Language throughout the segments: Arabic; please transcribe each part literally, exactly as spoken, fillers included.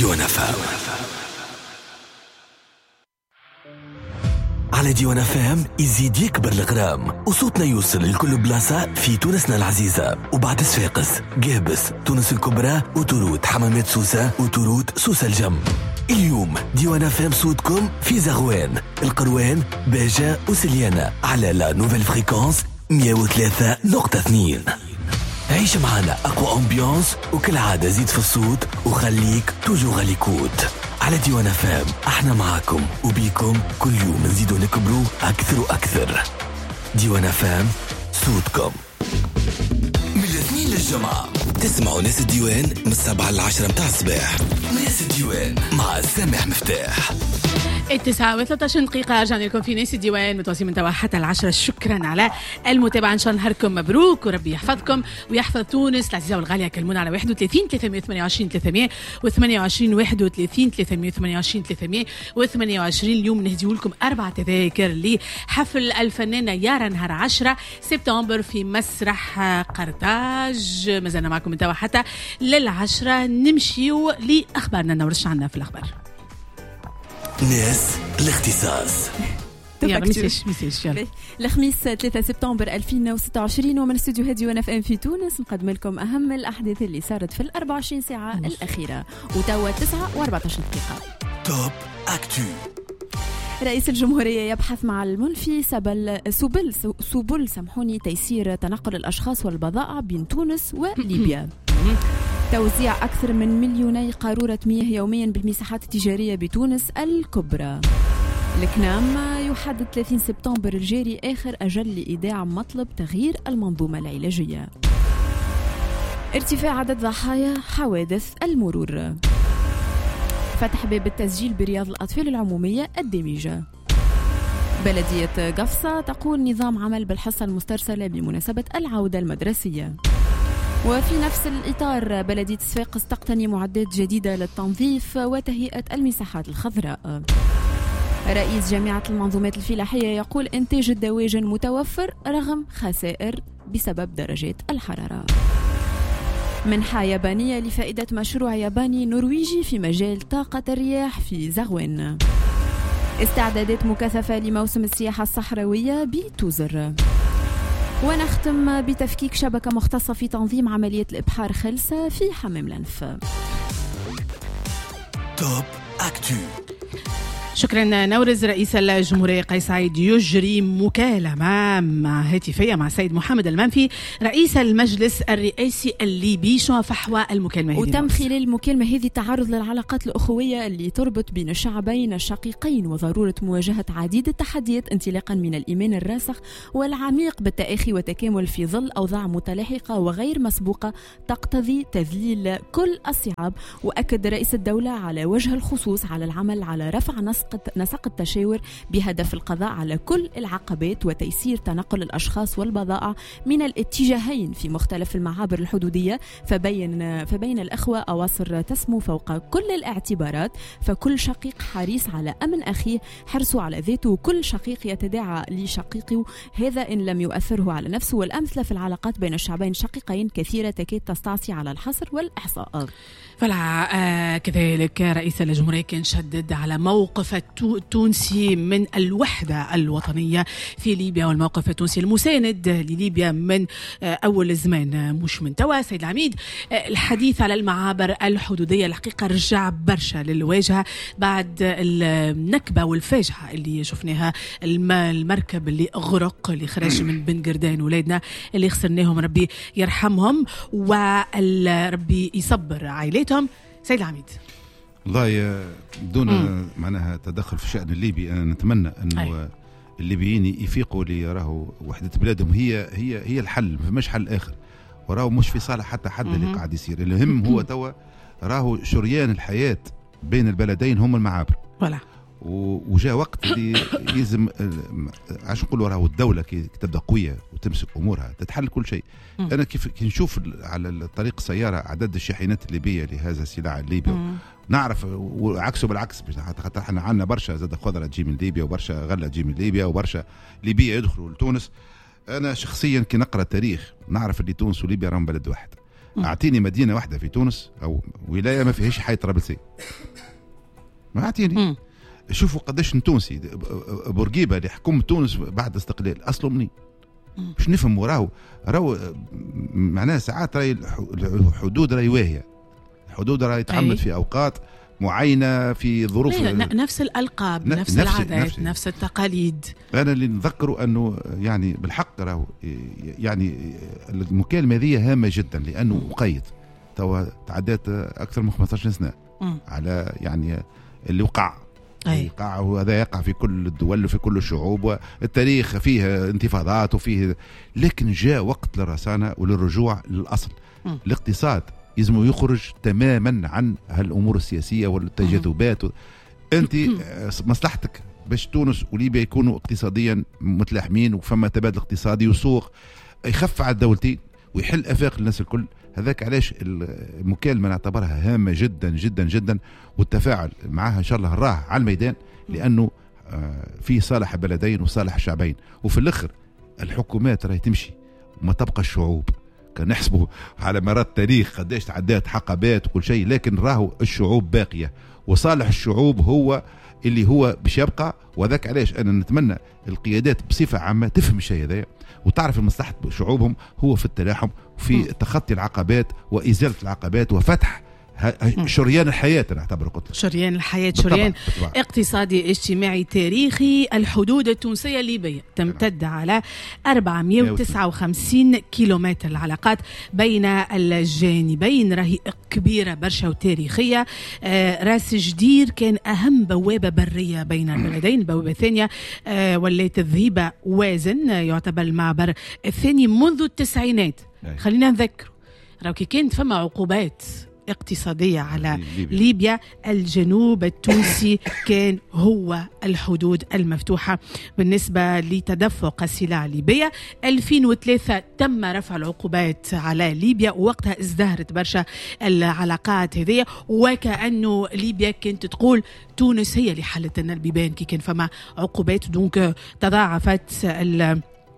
ديوان اف ام. على ديوان اف ام يزيد يكبر الغرام وصوتنا يوصل لكل بلاصة في تونسنا العزيزة. وبعد صفاقس، قابس، تونس الكبرى، وتروت حمامات سوسة، وتروت سوسة الجم. اليوم ديوان اف ام صوتكم في زغوان، القروان، باجة وسليانة على لا نوفيل فريكونس مية وثلاثة نقطة اثنين. عيش معنا أقوى أمبيانس، وكل عادة زيد في الصوت وخليك توجو غاليكوت. على ديوان اف ام احنا معاكم وبيكم كل يوم نزيدو نكبروا أكثر وأكثر. ديوان اف ام صوتكم. من الاثنين للجمعة تسمعوا ناس الديوان من السبعة للعشرة متاع الصباح. ناس الديوان مع سامح مفتاح. التسعة وثلاثة عشر دقيقة رجعنا لكم في ناس الديوان متواصلين من توا حتى العشرة. شكرا على المتابعة، إن شاء الله نهاركم مبروك وربي يحفظكم ويحفظ تونس العزيزة والغالية. كلمونا على واحد وثلاثين ثلاثمية وثمانية وعشرين ثلاثمية وثمانية وعشرين واحد وثلاثين ثلاثمية وثمانية وعشرين ثلاثمية وثمانية وعشرين. اليوم نهديو لكم أربع تذاكر لحفل الفنانة يارا نهار عشرة سبتمبر في مسرح قرطاج. مازلنا معكم من توا حتى للعشرة. نمشيو لأخبارنا نورش عنا في الأخبار. ناس الاختصاص. يلا ميساج ميساج يلا. الخميس ثلاثة سبتمبر ألفين وستة وعشرين، ومن استوديو ديوان اف ام في تونس نقدم لكم أهم الأحداث اللي صارت في الأربع وعشرين ساعة مش. الأخيرة. وتوا تسعة وأربعة عشر دقيقة. توب أكتو. رئيس الجمهورية يبحث مع المنفي سبل سبل سبل سامحوني تيسير تنقل الأشخاص والبضائع بين تونس وليبيا. توزيع أكثر من مليوني قارورة مياه يوميا بالمساحات التجارية بتونس الكبرى. الكنام يحدد ثلاثين سبتمبر الجاري آخر أجل لإيداع مطلب تغيير المنظومة العلاجية. ارتفاع عدد ضحايا حوادث المرور. فتح باب التسجيل برياض الأطفال العمومية الدامجة. بلدية قفصة تقول نظام عمل بالحصة المسترسلة بمناسبة العودة المدرسية. وفي نفس الإطار بلدية صفاقس تقتني معدات جديدة للتنظيف وتهيئة المساحات الخضراء. رئيس جامعة المنظومات الفلاحية يقول إنتاج الدواجن متوفر رغم خسائر بسبب درجات الحرارة. منحة يابانية لفائدة مشروع ياباني نرويجي في مجال طاقة الرياح في زغوان. استعدادات مكثفة لموسم السياحة الصحراوية بتوزر. ونختم بتفكيك شبكة مختصة في تنظيم عملية الإبحار خلسة في حمام الأنف. توب أكتو. شكرا نورز. رئيس الجمهورية قيس سعيد يجري مكالمة مع هاتفية مع السيد محمد المنفي رئيس المجلس الرئاسي الليبي. شو فحوى المكالمة هذه؟ وتم خلال المكالمة هذه تعرض للعلاقات الأخوية اللي تربط بين الشعبين الشقيقين وضرورة مواجهة عديد التحديات انطلاقا من الإيمان الراسخ والعميق بالتآخي والتكامل في ظل أوضاع متلاحقة وغير مسبوقة تقتضي تذليل كل الصعاب. وأكد رئيس الدولة على وجه الخصوص على العمل على رفع نسق نسق التشاور بهدف القضاء على كل العقبات وتيسير تنقل الأشخاص والبضائع من الاتجاهين في مختلف المعابر الحدودية. فبين فبين الأخوة أواصر تسمو فوق كل الاعتبارات، فكل شقيق حريص على أمن أخيه حرصه على ذاته، وكل شقيق يتداعى لشقيقه هذا إن لم يؤثره على نفسه. والأمثلة في العلاقات بين الشعبين الشقيقين كثيرة تكاد تستعصي على الحصر والإحصاء. فلا آه كذلك رئيس الجمهورية كان شدد على موقف التونسي من الوحدة الوطنية في ليبيا، والموقف التونسي المساند لليبيا من آه أول الزمان مش من توا. سيد العميد آه الحديث على المعابر الحدودية الحقيقة رجع برشا للواجهة بعد النكبة والفاجعة اللي شفناها. المركب اللي غرق اللي خرج من بن قردان ولادنا اللي خسرناهم، ربي يرحمهم وربي يصبر عائلاتهم. سيد العميد والله بدون معناها تدخل في الشأن الليبي، أنا نتمنى أنه أي. الليبيين يفيقوا ليراه وحدة بلادهم هي هي هي الحل، ما فماش حل آخر، وراه مش في صالح حتى حد اللي قاعد يصير. المهم هو توا راهو شريان الحياة بين البلدين هم المعابر. ولا وجاء وقت اللي يلزم عشان نقولوا راهو الدولة كي تبدا قوية وتمسك أمورها تتحل كل شيء. م. أنا كيف كي نشوف على الطريق السيارة عدد الشاحنات الليبية لهذا السلاح الليبي م. نعرف وعكسه بالعكس، خاطر احنا عندنا برشا زاد خضرة تجي من ليبيا وبرشا غلة تجي من ليبيا وبرشا ليبيا يدخلوا لتونس. أنا شخصيا كي نقرأ التاريخ نعرف اللي تونس وليبيا راهم بلد واحد. أعطيني مدينة واحدة في تونس أو ولاية ما فيهاش حي طرابلسي، ما أعطيني. شوفوا قداش التونسي بورقيبة اللي حكم تونس بعد استقلال أصله منين؟ مش نفهم وراه راهو معناها ساعات راهي الحدود راهي واهية، الحدود راهي تعمد في أوقات معينة في ظروف نفس الألقاب، نفس, نفس العادات، نفس, نفس التقاليد. أنا اللي نذكره أنه يعني بالحق راهو يعني المكالمة هذه هامة جدا لأنه مقيد توا تعدات أكثر من خمسة عشر سنة م. على يعني اللي وقع يقع وهذا يقع في كل الدول وفي كل الشعوب، والتاريخ فيه انتفاضات وفيه، لكن جاء وقت للرسانة وللرجوع للأصل. م. الاقتصاد يلزم يخرج تماما عن هالأمور السياسية والتجاذبات. أنت مصلحتك باش تونس وليبيا يكونوا اقتصاديا متلاحمين وفما تبادل اقتصادي وسوق يخف على الدولتين ويحل أفاق الناس الكل. هذاك علاش المكالمة نعتبرها هامة جدا جدا جدا، والتفاعل معها إن شاء الله راه على الميدان، لأنه في صالح البلدين وصالح الشعبين. وفي الآخر الحكومات راهي تمشي وما تبقى الشعوب. كان نحسبه على مرات التاريخ قديش تعدات حقبات وكل شيء، لكن راهو الشعوب باقية وصالح الشعوب هو اللي هو باش يبقى. وذاك علاش أنا نتمنى القيادات بصفة عامة تفهم الشيء هذا وتعرف مصلحة شعوبهم هو في التلاحم وفي تخطي العقبات وإزالة العقبات وفتح شريان الحياة. نعتبر قلت شريان الحياة، شريان بالطبع. اقتصادي اجتماعي تاريخي. الحدود التونسية الليبية تمتد على أربعمائة وتسعة وخمسين كيلومتر. العلاقات بين الجانبين راهي كبيرة برشا وتاريخية. آه راس جدير كان أهم بوابة برية بين البلدين. البوابة الثانية آه وليت الذهيبة وازن، يعتبر المعبر الثاني منذ التسعينات. خلينا نذكر راهو كي كانت فما عقوبات اقتصادية على ليبيا. ليبيا الجنوب التونسي كان هو الحدود المفتوحة بالنسبة لتدفق السلع الليبية. ألفين وثلاثة تم رفع العقوبات على ليبيا، ووقتها ازدهرت برشا العلاقات هذه، وكأنه ليبيا كانت تقول تونس هي اللي حلت لنا البيبان كي كان فما عقوبات، دونك تضاعفت ال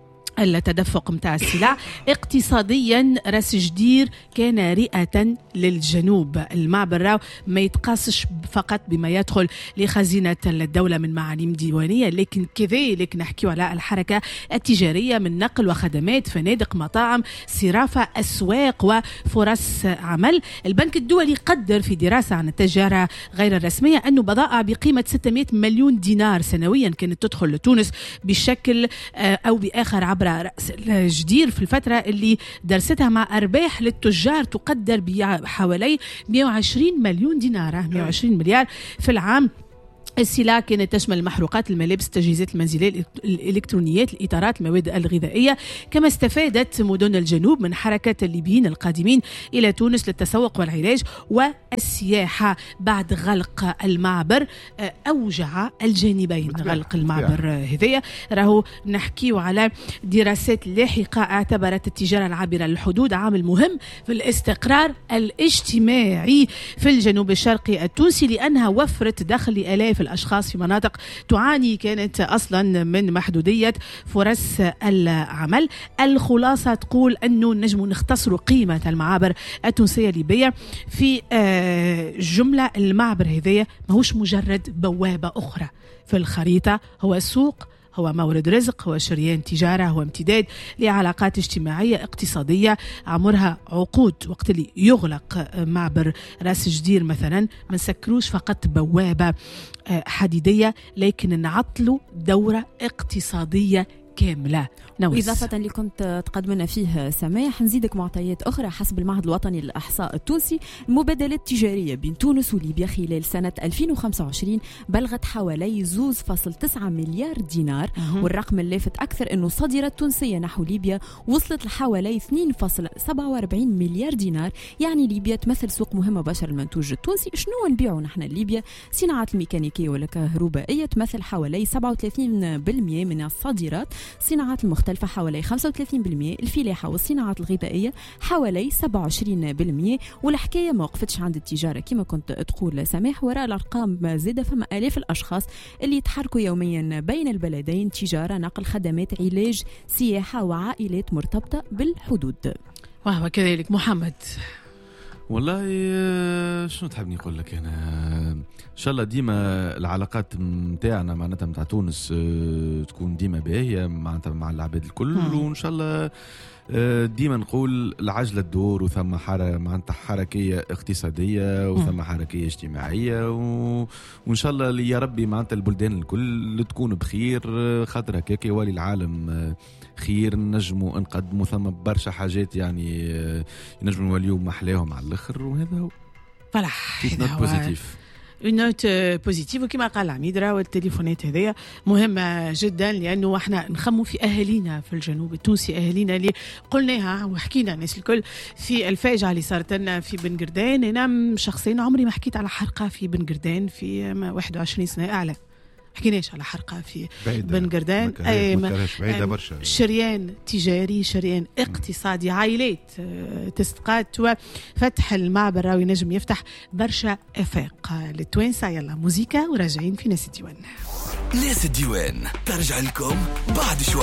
التدفق متاع السلع. اقتصاديا راس جدير كان رئة للجنوب. المعبر راو ما يتقاسش فقط بما يدخل لخزينة الدولة من معالم ديوانية، لكن كذلك نحكي على الحركة التجارية من نقل وخدمات، فنادق، مطاعم، صرافة، أسواق وفرص عمل. البنك الدولي قدر في دراسة عن التجارة غير الرسمية أنه بضائع بقيمة ستمائة مليون دينار سنويا كانت تدخل لتونس بشكل أو بآخر عبر رأس الجدير في الفترة اللي درستها، مع أرباح للتجار تقدر بحوالي مئة وعشرين مليون دينار، مئة وعشرين مليار في العام. السلع كانت تشمل المحروقات، الملابس، التجهيزات المنزلية، الإلكترونيات، الإطارات، المواد الغذائية. كما استفادت مدن الجنوب من حركة الليبيين القادمين إلى تونس للتسوق والعلاج والسياحة. بعد غلق المعبر أوجع الجانبين غلق المعبر هذية. راهو نحكيو على دراسات لاحقة اعتبرت التجارة العابرة للحدود عامل مهم في الاستقرار الاجتماعي في الجنوب الشرقي التونسي، لأنها وفرت دخل لآلاف الأشخاص في مناطق تعاني كانت أصلا من محدودية فرص العمل. الخلاصة تقول أنه نجم نختصر قيمة المعابر التونسية الليبية في جملة. المعبر هذايا ماهوش مجرد بوابة أخرى في الخريطة، هو سوق، هو مورد رزق، هو شريان تجارة، هو امتداد لعلاقات اجتماعية اقتصادية عمرها عقود. وقت اللي يغلق معبر راس جدير مثلا ما نسكروش فقط بوابة حديدية، لكن نعطلوا دورة اقتصادية كاملة. وإضافة اللي كنت تقدمنا فيه سماح، نزيدك معطيات أخرى. حسب المعهد الوطني للإحصاء التونسي، المبادلات التجارية بين تونس وليبيا خلال سنة ألفين وخمسة وعشرين بلغت حوالي اثنين فاصلة تسعة مليار دينار. أه. والرقم اللافت أكثر أنه الصادرات التونسية نحو ليبيا وصلت لحوالي اثنين فاصلة سبعة وأربعين مليار دينار. يعني ليبيا تمثل سوق مهمة بشر المنتوج التونسي. شنو نبيعوا نحن ليبيا؟ صناعة الميكانيكية والكهربائية تمثل حوالي سبعة وثلاثين بالمئة من الصادرات، صناعات المختلفة حوالي خمسة وثلاثين بالمئة، الفلاحة والصناعات الغذائية حوالي سبعة وعشرين بالمئة. والحكاية ما وقفتش عند التجارة كما كنت تقول سماح. وراء الأرقام زادة فما آلاف الأشخاص اللي يتحركوا يوميا بين البلدين، تجارة، نقل، خدمات، علاج، سياحة، وعائلات مرتبطة بالحدود. وهو كذلك محمد. والله شنو تحبني نقول لك انا، ان شاء الله ديما العلاقات نتاعنا معناتها نتاع تونس تكون ديما باهيه معناتها مع العباد الكل، وان شاء الله ديما نقول العجله تدور، وثم حركه معناتها حركيه اقتصاديه وثم حركيه اجتماعيه، و... وان شاء الله يا ربي معناتها البلدان الكل تكون بخير، خاطر هكاك يولي العالم خير، نجموا نقدموا ثم برشا حاجات يعني نجموا نوليو محلاهم على الاخر، وهذا هو فلاح هذا بوزيتيف اون نوت بوزيتيف. وكما قال العميد راهو التليفونات هذيا مهمه جدا، لانه احنا نخموا في اهالينا في الجنوب التونسي، اهالينا اللي قلناها وحكينا الناس الكل في الفاجعه اللي صارت لنا في بن قردان. انا شخصيا عمري ما حكيت على حرقه في بن قردان في واحد وعشرين سنه اعلى، حكيناش على حرقه في بن قردان. اي بعيده برشا، شريان تجاري، شريان اقتصادي، عائلات تستقات، وفتح المعبر راوي نجم يفتح برشا افاق للتوانسه. يلا موزيكا وراجعين في ناس الديوان. ناس الديوان ترجع لكم بعد شوي.